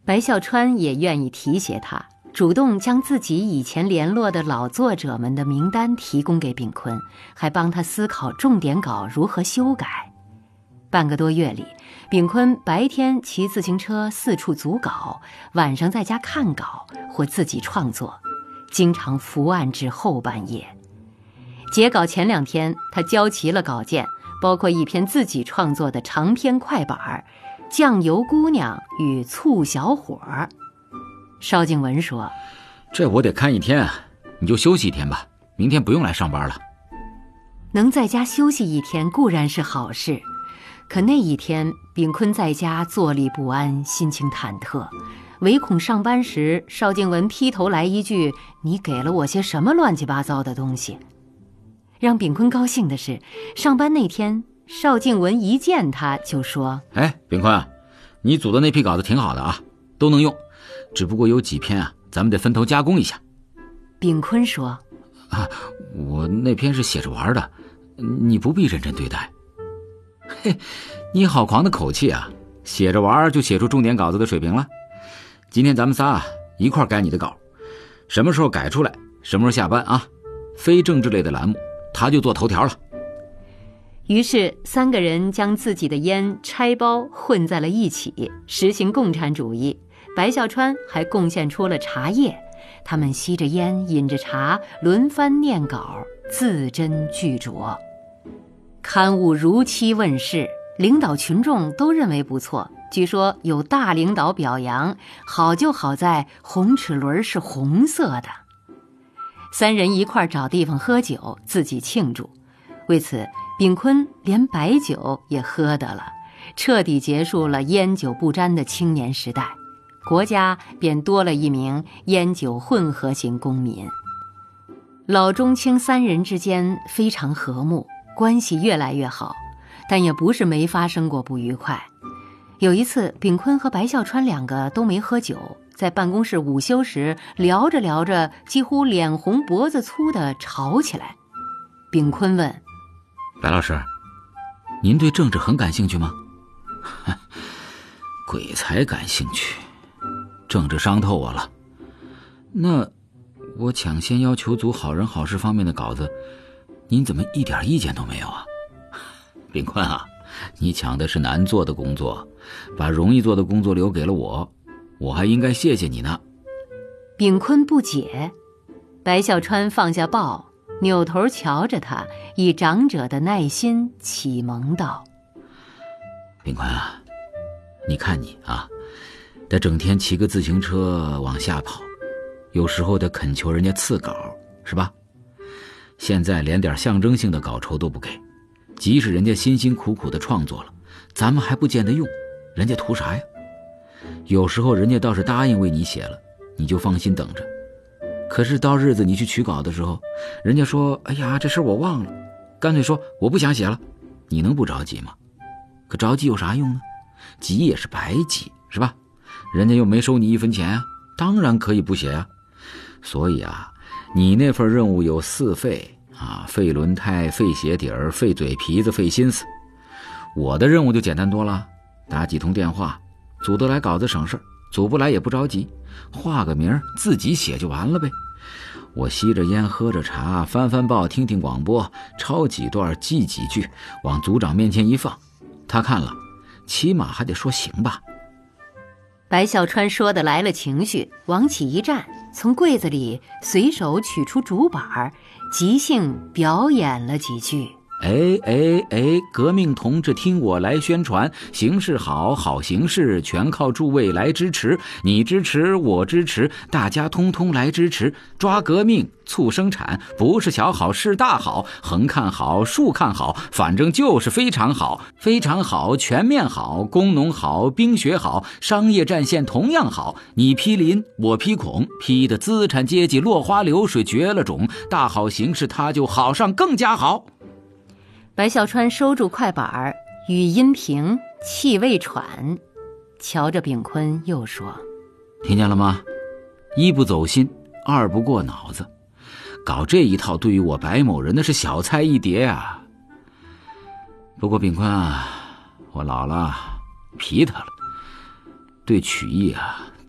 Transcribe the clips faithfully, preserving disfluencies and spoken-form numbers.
白孝川也愿意提携他，主动将自己以前联络的老作者们的名单提供给炳坤，还帮他思考重点稿如何修改。半个多月里，炳坤白天骑自行车四处组稿，晚上在家看稿或自己创作，经常伏案至后半夜。截稿前两天，他交齐了稿件，包括一篇自己创作的长篇快板《酱油姑娘与醋小伙》。邵静文说：“ 这我得看一天啊，你就休息一天吧，明天不用来上班了。” 能在家休息一天固然是好事，可那一天炳坤在家坐立不安，心情忐忑，唯恐上班时邵静文劈头来一句：“你给了我些什么乱七八糟的东西？”让炳坤高兴的是，上班那天邵静文一见他就说：“ 哎，炳坤啊，你组的那批稿子挺好的啊，都能用，只不过有几篇啊，咱们得分头加工一下。” 炳坤说：“ 啊，我那篇是写着玩的，你不必认真对待。”嘿，你好狂的口气啊！写着玩就写出重点稿子的水平了。今天咱们仨啊一块改你的稿，什么时候改出来，什么时候下班啊？非政治类的栏目，他就做头条了。 于是三个人将自己的烟拆包混在了一起，实行共产主义。白孝川还贡献出了茶叶，他们吸着烟，饮着茶，轮番念稿，字斟句酌。刊物如期问世，领导群众都认为不错，据说有大领导表扬，好就好在红齿轮是红色的。三人一块找地方喝酒，自己庆祝。为此，炳坤连白酒也喝得了，彻底结束了烟酒不沾的青年时代，国家便多了一名烟酒混合型公民。老中青三人之间非常和睦，关系越来越好，但也不是没发生过不愉快。有一次，炳坤和白孝川两个都没喝酒，在办公室午休时聊着聊着，几乎脸红脖子粗地吵起来。炳坤问：“ 白老师，您对政治很感兴趣吗？”“鬼才感兴趣，政治伤透我了。那我抢先要求组好人好事方面的稿子，您怎么一点意见都没有啊？”“炳坤啊，你抢的是难做的工作，把容易做的工作留给了我，我还应该谢谢你呢。” 炳坤不解，白孝川放下报，扭头瞧着他，以长者的耐心启蒙道：“ 炳坤啊，你看你啊，得整天骑个自行车往下跑，有时候得恳求人家赐稿，是吧？现在连点象征性的稿酬都不给，即使人家辛辛苦苦的创作了，咱们还不见得用，人家图啥呀？有时候人家倒是答应为你写了，你就放心等着。可是到日子你去取稿的时候，人家说：‘哎呀，这事我忘了’，干脆说我不想写了，你能不着急吗？可着急有啥用呢？急也是白急，是吧？人家又没收你一分钱啊，当然可以不写啊。所以啊，你那份任务有四费啊，费轮胎，费鞋底儿，费嘴皮子，费心思。我的任务就简单多了，打几通电话，组得来稿子省事，组不来也不着急，画个名自己写就完了呗。我吸着烟，喝着茶，翻翻报，听听广播，抄几段，记几句，往组长面前一放，他看了，起码还得说行吧。” 白孝川说的来了情绪，往起一站，从柜子里随手取出竹板，即兴表演了几句。 哎哎哎！革命同志，听我来宣传，形势好，好形势，全靠诸位来支持。你支持，我支持，大家通通来支持。抓革命，促生产，不是小好是大好，横看好，竖看好，反正就是非常好，非常好，全面好，工农好，兵学好，商业战线同样好。你批林，我批孔，批的资产阶级落花流水，绝了种。大好形势，它就好上更加好。 白孝川收住快板，语音平，气味喘，瞧着炳坤又说：“ 听见了吗？一不走心，二不过脑子，搞这一套对于我白某人那是小菜一碟啊。不过炳坤啊，我老了，皮他了，对曲艺啊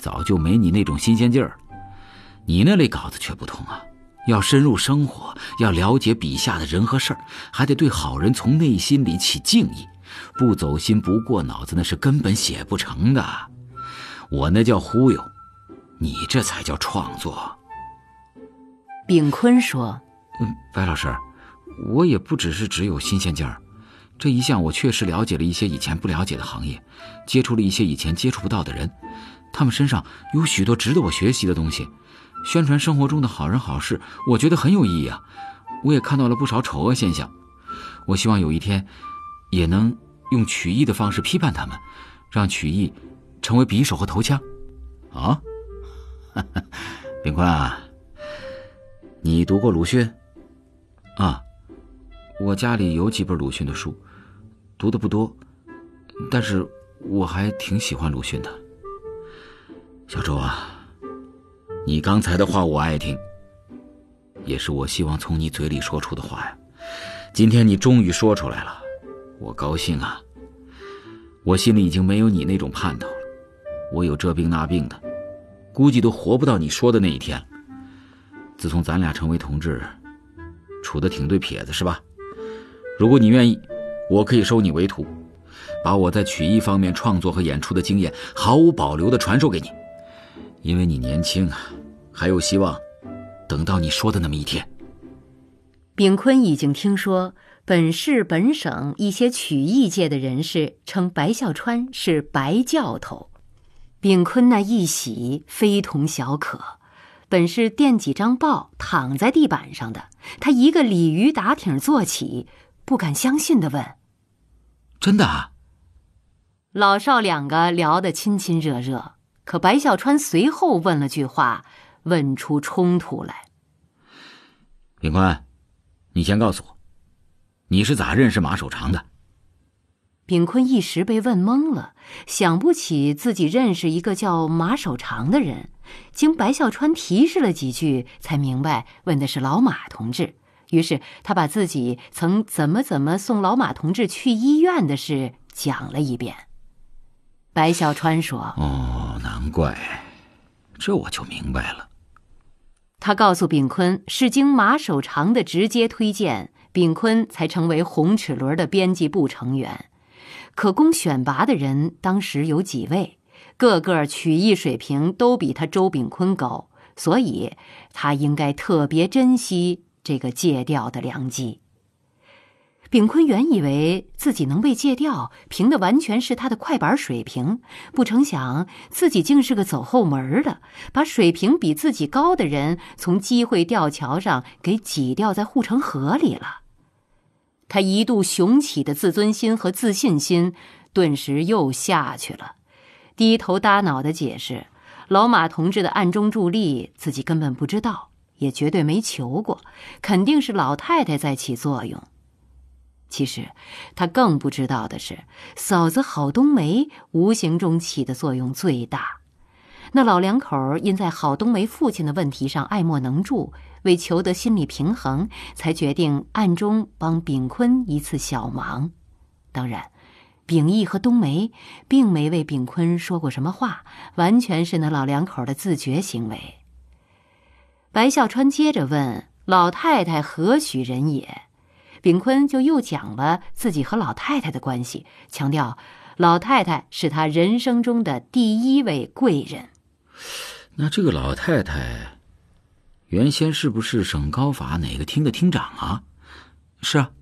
早就没你那种新鲜劲儿。你那类稿子却不同啊，要深入生活，要了解笔下的人和事儿，还得对好人从内心里起敬意，不走心不过脑子那是根本写不成的。我那叫忽悠，你这才叫创作。 炳坤说： 嗯，白老师，我也不只是只有新鲜劲儿，这一项我确实了解了一些以前不了解的行业，接触了一些以前接触不到的人，他们身上有许多值得我学习的东西。宣传生活中的好人好事，我觉得很有意义啊。我也看到了不少丑恶现象，我希望有一天也能用曲艺的方式批判他们，让曲艺成为匕首和头枪。啊，炳坤啊，你读过鲁迅？啊，我家里有几本鲁迅的书，读的不多，但是我还挺喜欢鲁迅的。小周啊，你刚才的话我爱听，也是我希望从你嘴里说出的话呀。今天你终于说出来了，我高兴啊。我心里已经没有你那种盼头了，我有这病那病的，估计都活不到你说的那一天了。自从咱俩成为同志，处得挺对撇子是吧？如果你愿意，我可以收你为徒，把我在曲艺方面创作和演出的经验毫无保留地传授给你。因为你年轻啊，还有希望等到你说的那么一天。 炳坤已经听说本市本省一些曲艺界的人士称白孝川是白教头，炳坤那一喜非同小可，本是垫几张报躺在地板上的，他一个鲤鱼打挺坐起，不敢相信地问： 真的啊？ 老少两个聊得亲亲热热，可白孝川随后问了句话，问出冲突来。 炳坤，你先告诉我，你是咋认识马守常的？ 炳坤一时被问懵了，想不起自己认识一个叫马守常的人，经白孝川提示了几句，才明白问的是老马同志。于是他把自己曾怎么怎么送老马同志去医院的事讲了一遍。白孝川说： 哦，难怪，这我就明白了。 他告诉炳坤，是经马守常的直接推荐，炳坤才成为红齿轮的编辑部成员。可供选拔的人当时有几位，个个曲艺水平都比他周炳坤高，所以他应该特别珍惜这个借调的良机。炳坤原以为自己能被借调，凭的完全是他的快板水平，不成想自己竟是个走后门的，把水平比自己高的人从机会吊桥上给挤掉在护城河里了。他一度雄起的自尊心和自信心顿时又下去了，低头耷脑的解释老马同志的暗中助力自己根本不知道，也绝对没求过，肯定是老太太在起作用。其实他更不知道的是，嫂子郝冬梅无形中起的作用最大。那老两口因在郝冬梅父亲的问题上爱莫能助，为求得心理平衡，才决定暗中帮炳坤一次小忙。当然炳义和冬梅并没为炳坤说过什么话，完全是那老两口的自觉行为。白孝川接着问老太太何许人也，炳坤就又讲了自己和老太太的关系，强调老太太是他人生中的第一位贵人。 那这个老太太原先是不是省高法哪个厅的厅长啊？是啊。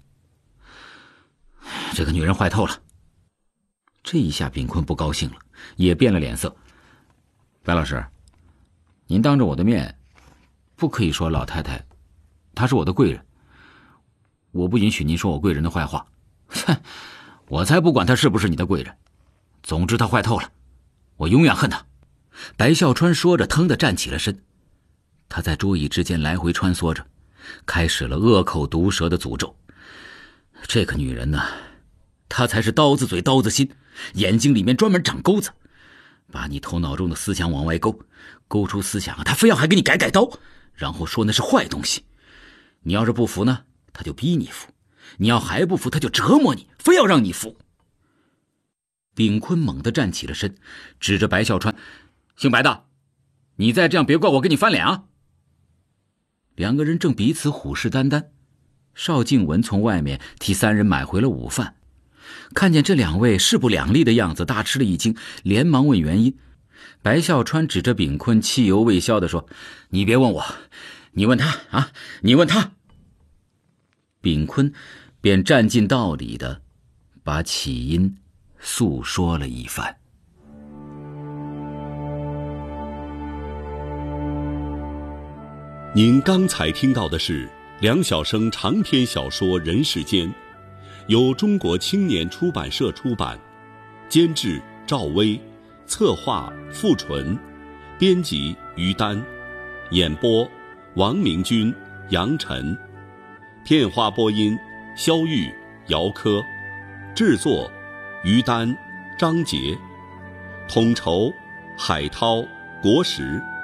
这个女人坏透了。这一下炳坤不高兴了，也变了脸色。白老师，您当着我的面不可以说老太太她是我的贵人，我不允许您说我贵人的坏话。哼，我才不管她是不是你的贵人，总之她坏透了，我永远恨她。白孝川说着腾地站起了身，他在桌椅之间来回穿梭着，开始了恶口毒舌的诅咒。这个女人呢，她才是刀子嘴刀子心，眼睛里面专门长钩子，把你头脑中的思想往外勾，勾出思想啊，她非要还给你改改刀，然后说那是坏东西。你要是不服呢，她就逼你服，你要还不服，她就折磨你，非要让你服。炳坤猛地站起了身，指着白孝川： 姓白的，你再这样别怪我跟你翻脸啊！两个人正彼此虎视眈眈，邵静文从外面替三人买回了午饭，看见这两位势不两立的样子，大吃了一惊，连忙问原因。白孝川指着炳坤，气犹未消地说：你别问我，你问他啊，你问他。炳坤便占尽道理的把起因诉说了一番。 您刚才听到的是梁晓声长篇小说《人世间》，由中国青年出版社出版，监制赵薇，策划付纯，编辑于丹，演播王明军、杨晨，片花播音肖玉、姚科，制作于丹、张杰，统筹海涛、国石。